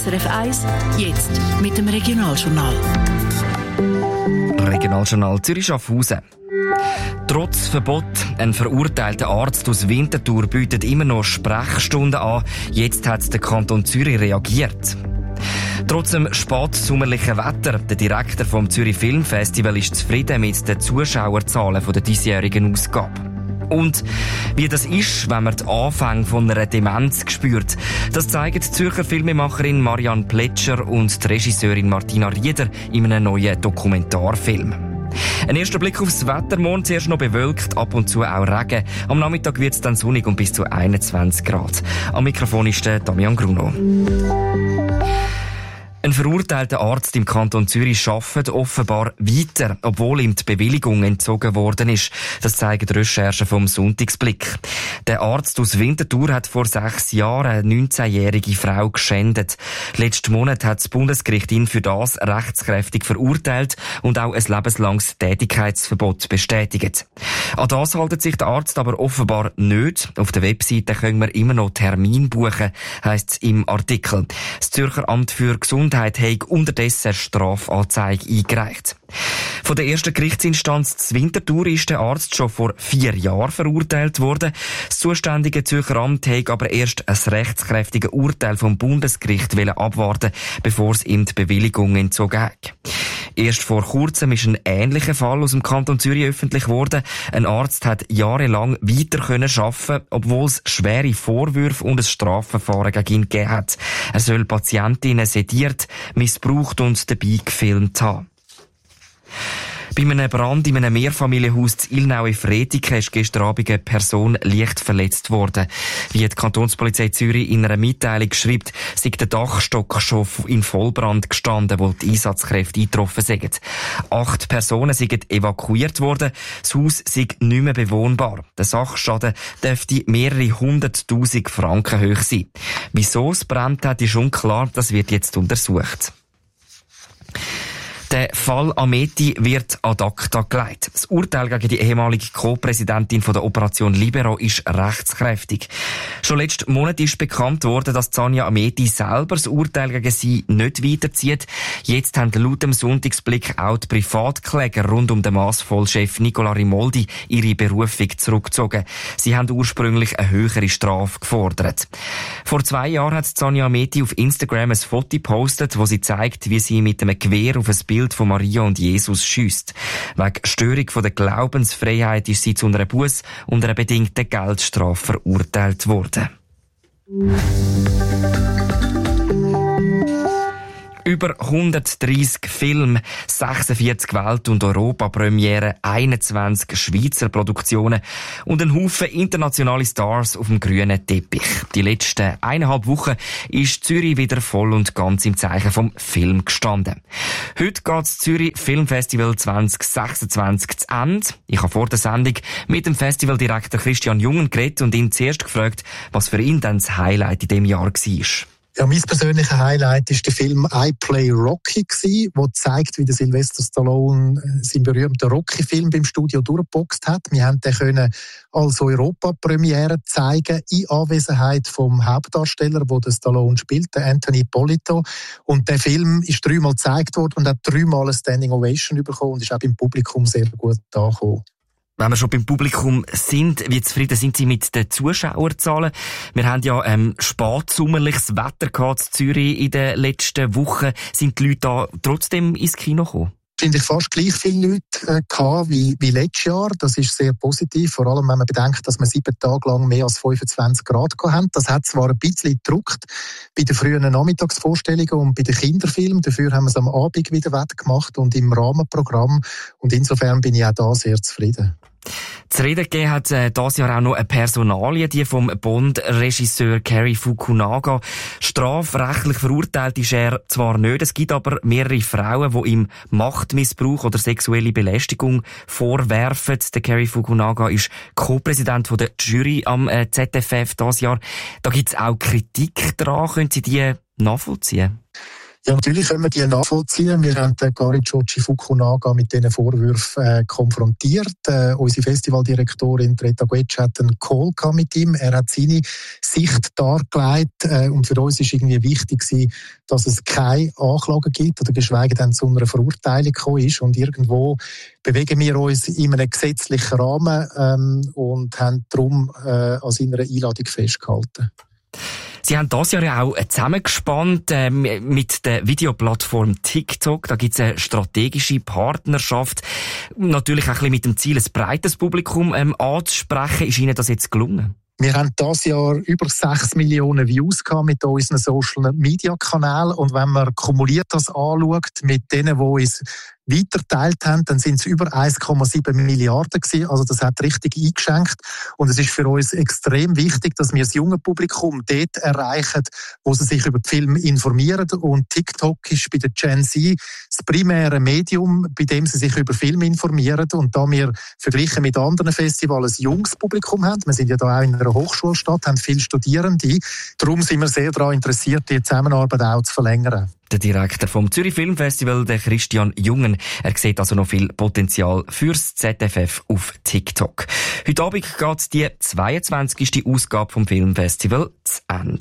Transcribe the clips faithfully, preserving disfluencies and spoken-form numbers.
S R F eins, jetzt mit dem Regionaljournal. Regionaljournal Zürich-Schaffhausen. Trotz Verbot, ein verurteilter Arzt aus Winterthur bietet immer noch Sprechstunden an. Jetzt hat der Kanton Zürich reagiert. Trotz dem spätsommerlichen Wetter, der Direktor vom Zürich Filmfestival ist zufrieden mit den Zuschauerzahlen der diesjährigen Ausgabe. Und wie das ist, wenn man die Anfänge von einer Demenz spürt, das zeigen die Zürcher Filmemacherin Marianne Pletscher und die Regisseurin Martina Rieder in einem neuen Dokumentarfilm. Ein erster Blick aufs Wetter, morgen zuerst noch bewölkt, ab und zu auch Regen. Am Nachmittag wird es dann sonnig und bis zu einundzwanzig Grad. Am Mikrofon ist der Damian Gruno. Ein verurteilter Arzt im Kanton Zürich arbeitet offenbar weiter, obwohl ihm die Bewilligung entzogen worden ist. Das zeigen die Recherchen vom Sonntagsblick. Der Arzt aus Winterthur hat vor sechs Jahren eine neunzehnjährige Frau geschändet. Letzten Monat hat das Bundesgericht ihn für das rechtskräftig verurteilt und auch ein lebenslanges Tätigkeitsverbot bestätigt. An das hält sich der Arzt aber offenbar nicht. Auf der Webseite können wir immer noch Termin buchen, heisst es im Artikel. Das Zürcher Amt für Gesundheit hat unterdessen eine Strafanzeige eingereicht. Von der ersten Gerichtsinstanz zu Winterthur ist der Arzt schon vor vier Jahren verurteilt worden. Das zuständige Zürcher Amt hat aber erst ein rechtskräftiges Urteil vom Bundesgericht abwarten, bevor es ihm die Bewilligung entzogen hat. Erst vor kurzem ist ein ähnlicher Fall aus dem Kanton Zürich öffentlich geworden. Ein Arzt hat jahrelang weiter können arbeiten, obwohl es schwere Vorwürfe und ein Strafverfahren gegen ihn gegeben hat. Er soll Patientinnen sediert, missbraucht und dabei gefilmt haben. Bei einem Brand in einem Mehrfamilienhaus in Ilnau-Efretiken ist gestern Abend eine Person leicht verletzt worden. Wie die Kantonspolizei Zürich in einer Mitteilung schreibt, sei der Dachstock schon in Vollbrand gestanden, wo die Einsatzkräfte eingetroffen sind. Acht Personen sind evakuiert worden. Das Haus sei nicht mehr bewohnbar. Der Sachschaden dürfte mehrere hunderttausend Franken hoch sein. Wieso es brennt hat, ist unklar. Das wird jetzt untersucht. Der Fall Ameti wird ad acta gelegt. Das Urteil gegen die ehemalige Co-Präsidentin von der Operation Libero ist rechtskräftig. Schon letzten Monat ist bekannt worden, dass Tanja Ameti selber das Urteil gegen sie nicht weiterzieht. Jetzt haben laut dem Sonntagsblick auch die Privatkläger rund um den Massvollchef Nicola Rimoldi ihre Berufung zurückgezogen. Sie haben ursprünglich eine höhere Strafe gefordert. Vor zwei Jahren hat Tanja Ameti auf Instagram ein Foto gepostet, wo sie zeigt, wie sie mit einem Gewehr auf ein Bild von Maria und Jesus schiesst. Wegen Störung von der Glaubensfreiheit ist sie zu einer Buß und einer bedingten Geldstrafe verurteilt worden. Über hundertdreissig Filme, sechsundvierzig Welt- und Europapremieren, einundzwanzig Schweizer Produktionen und ein Haufen internationale Stars auf dem grünen Teppich. Die letzten eineinhalb Wochen ist Zürich wieder voll und ganz im Zeichen vom Film gestanden. Heute geht das Zürich Filmfestival zwanzig sechsundzwanzig zu Ende. Ich habe vor der Sendung mit dem Festivaldirektor Christian Jungen geredet und ihn zuerst gefragt, was für ihn dann das Highlight in diesem Jahr war. Ja, mein persönliches Highlight war der Film I Play Rocky, der zeigt, wie der Sylvester Stallone seinen berühmten Rocky-Film beim Studio durchgeboxt hat. Wir haben den können als Europapremiere zeigen, in Anwesenheit vom Hauptdarsteller, der den Stallone spielt, der Anthony Ippolito. Und der Film ist dreimal gezeigt worden und hat dreimal eine Standing Ovation bekommen und ist auch beim Publikum sehr gut angekommen. Wenn wir schon beim Publikum sind, wie zufrieden sind Sie mit den Zuschauerzahlen? Wir haben ja ähm, spätsommerliches Wetter gehabt in Zürich in den letzten Wochen. Sind die Leute da trotzdem ins Kino gekommen? Finde ich fast gleich viele Leute äh, gehabt wie, wie letztes Jahr. Das ist sehr positiv, vor allem wenn man bedenkt, dass wir sieben Tage lang mehr als fünfundzwanzig Grad gehabt haben. Das hat zwar ein bisschen gedruckt bei den frühen Nachmittagsvorstellungen und bei den Kinderfilmen. Dafür haben wir es am Abend wieder wettgemacht und im Rahmenprogramm. Und insofern bin ich auch da sehr zufrieden. Zu reden gegeben hat äh, dieses Jahr auch noch eine Personalie, die vom Bond-Regisseur Cary Fukunaga. Strafrechtlich verurteilt ist er zwar nicht, es gibt aber mehrere Frauen, die ihm Machtmissbrauch oder sexuelle Belästigung vorwerfen. Der Cary Fukunaga ist Co-Präsident der Jury am äh, Z F F dieses Jahr. Da gibt es auch Kritik dran. Können Sie die nachvollziehen? Ja, natürlich können wir die nachvollziehen. Wir haben den Garichochi Fukunaga mit diesen Vorwürfen äh, konfrontiert. Äh, unsere Festivaldirektorin Treta Guetsch hat einen Call mit ihm. Er hat seine Sicht dargelegt äh, und für uns war irgendwie wichtig gewesen, dass es keine Anklagen gibt oder geschweige denn zu einer Verurteilung gekommen ist. Und irgendwo bewegen wir uns in einem gesetzlichen Rahmen ähm, und haben darum äh, an seiner Einladung festgehalten. Sie haben das Jahr ja auch zusammengespannt äh, mit der Videoplattform TikTok. Da gibt es eine strategische Partnerschaft. Natürlich auch ein bisschen mit dem Ziel, ein breites Publikum ähm, anzusprechen. Ist Ihnen das jetzt gelungen? Wir haben dieses Jahr über sechs Millionen Views gehabt mit unseren Social-Media-Kanälen. Und wenn man kumuliert das anschaut mit denen, die uns weitergeteilt haben, dann sind es über eins Komma sieben Milliarden gewesen. Also das hat richtig eingeschenkt. Und es ist für uns extrem wichtig, dass wir das junge Publikum dort erreichen, wo sie sich über die Filme informieren. Und TikTok ist bei der Gen Z das primäre Medium, bei dem sie sich über Filme informieren. Und da wir verglichen mit anderen Festivals ein junges Publikum haben, wir sind ja da auch in einer Hochschulstadt, haben viele Studierende, darum sind wir sehr daran interessiert, die Zusammenarbeit auch zu verlängern. Der Direktor vom Zürich Filmfestival, der Christian Jungen, er sieht also noch viel Potenzial fürs Z F F auf TikTok. Heute Abend geht die zweiundzwanzigste Ausgabe vom Filmfestival zu Ende.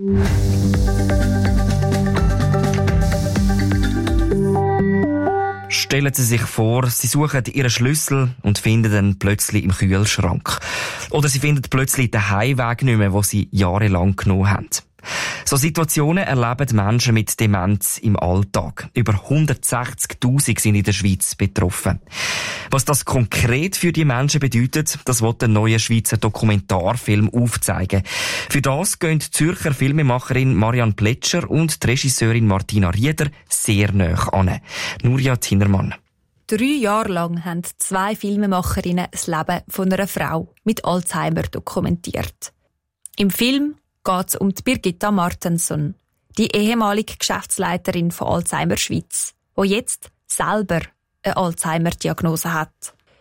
Stellen Sie sich vor, Sie suchen Ihren Schlüssel und finden ihn plötzlich im Kühlschrank. Oder Sie finden plötzlich den Heimweg nicht mehr, den Sie jahrelang genommen haben. So Situationen erleben Menschen mit Demenz im Alltag. Über hundertsechzigtausend sind in der Schweiz betroffen. Was das konkret für die Menschen bedeutet, das will der neue Schweizer Dokumentarfilm aufzeigen. Für das gehen die Zürcher Filmemacherin Marianne Pletscher und die Regisseurin Martina Rieder sehr nahe an. Nuria Tinnermann. Drei Jahre lang haben zwei Filmemacherinnen das Leben von einer Frau mit Alzheimer dokumentiert. Im Film geht es um die Birgitta Martensson, die ehemalige Geschäftsleiterin von Alzheimer Schweiz, die jetzt selber eine Alzheimer-Diagnose hat.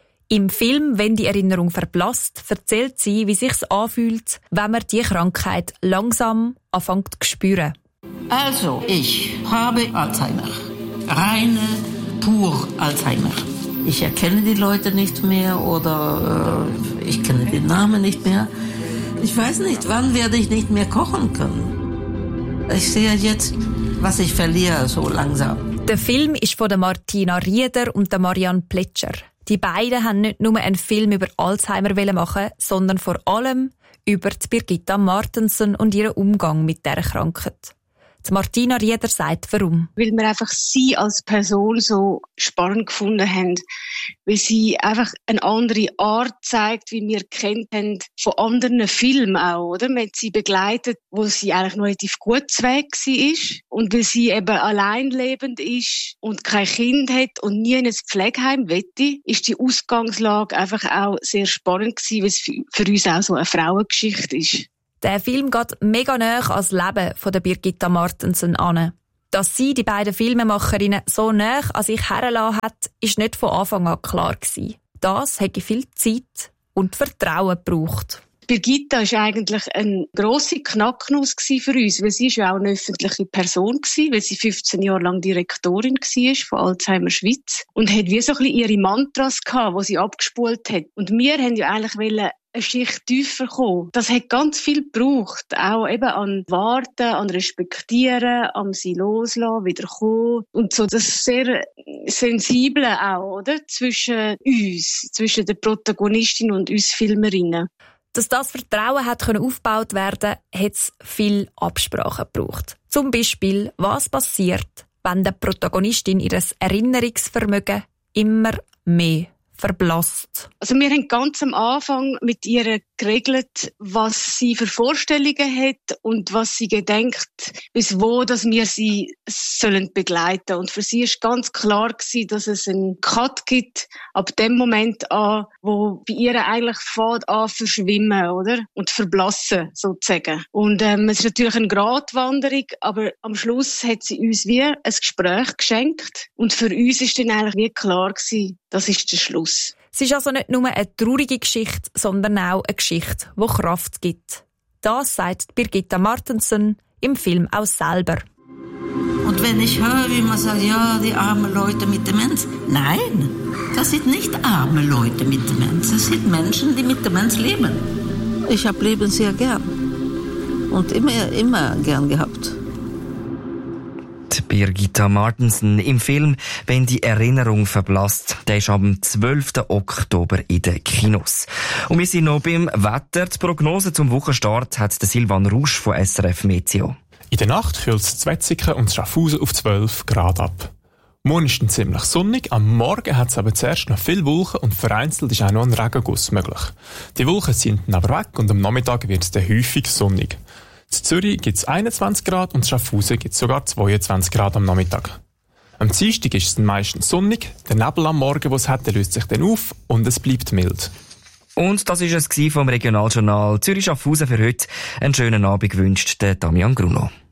Im Film «Wenn die Erinnerung verblasst» erzählt sie, wie sich's anfühlt, wenn man die Krankheit langsam anfängt zu spüren. Also, ich habe Alzheimer. Reine, pur Alzheimer. Ich erkenne die Leute nicht mehr oder äh, ich kenne den Namen nicht mehr. Ich weiß nicht, wann werde ich nicht mehr kochen können. Ich sehe jetzt, was ich verliere, so langsam. Der Film ist von der Martina Rieder und der Marianne Pletscher. Die beiden haben nicht nur einen Film über Alzheimer machen, sondern vor allem über die Birgitta Martensson und ihren Umgang mit dieser Krankheit. Die Martina Rieder sagt, warum. Weil wir einfach sie als Person so spannend gefunden haben. Weil sie einfach eine andere Art zeigt, wie wir kennt haben von anderen Filmen auch, oder? Man hat sie begleitet, wo sie eigentlich noch relativ gut weg war. Und weil sie eben alleinlebend ist und kein Kind hat und nie in ein Pflegeheim wette, ist die Ausgangslage einfach auch sehr spannend gewesen, weil es für uns auch so eine Frauengeschichte ist. Der Film geht mega nahe ans Leben von der Birgitta Martensson an. Dass sie die beiden Filmemacherinnen so nahe an sich hergelassen hat, ist nicht von Anfang an klar gewesen. Das hätte viel Zeit und Vertrauen gebraucht. Birgitta war eigentlich eine grosse Knacknuss für uns, weil sie ist ja auch eine öffentliche Person war, weil sie fünfzehn Jahre lang Direktorin war von Alzheimer Schweiz und hat wie so ein bisschen ihre Mantras gehabt, die sie abgespult hat. Und wir haben ja eigentlich wollen eine Schicht tiefer kommen. Das hat ganz viel gebraucht, auch eben an Warten, an Respektieren, an sie loslassen, wieder kommen. Und so das sehr Sensible auch, oder? Zwischen uns, zwischen der Protagonistin und uns Filmerinnen. Dass das Vertrauen hat aufgebaut werden konnte, hat es viel Absprachen gebraucht. Zum Beispiel, was passiert, wenn der Protagonistin ihr Erinnerungsvermögen immer mehr verblasst. Also wir haben ganz am Anfang mit ihr geregelt, was sie für Vorstellungen hat und was sie gedenkt, bis wo, dass wir sie sollen begleiten. Und für sie ist ganz klar gewesen, dass es einen Cut gibt, ab dem Moment an, wo bei ihr eigentlich fängt an verschwimmen, oder? Und verblassen, sozusagen. Und ähm, es ist natürlich eine Gratwanderung, aber am Schluss hat sie uns wie ein Gespräch geschenkt. Und für uns ist dann eigentlich wie klar gewesen, das ist der Schluss. Es ist also nicht nur eine traurige Geschichte, sondern auch eine Geschichte, die Kraft gibt. Das sagt Birgitta Martensson im Film auch selber. Und wenn ich höre, wie man sagt, ja, die armen Leute mit Demenz. Nein, das sind nicht arme Leute mit Demenz. Das sind Menschen, die mit Demenz leben. Ich habe Leben sehr gern. Und immer, immer gern gehabt. Die Birgitta Martensen im Film «Wenn die Erinnerung verblasst». Der ist am zwölften Oktober in den Kinos. Und wir sind noch beim Wetter. Die Prognose zum Wochenstart hat der Silvan Rusch von S R F Meteo. In der Nacht kühlt es Wetzikon und Schaffhausen auf zwölf Grad ab. Morgen ist es ziemlich sonnig, am Morgen hat es aber zuerst noch viele Wolken und vereinzelt ist auch noch ein Regenguss möglich. Die Wolken sind dann aber weg und am Nachmittag wird es dann häufig sonnig. In Zürich gibt es einundzwanzig Grad und in Schaffhausen gibt es sogar zweiundzwanzig Grad am Nachmittag. Am Dienstag ist es dann meistens sonnig, der Nebel am Morgen, den es hat, löst sich dann auf und es bleibt mild. Und das war es vom Regionaljournal Zürich-Schaffhausen für heute. Einen schönen Abend wünscht der Damian Gruno.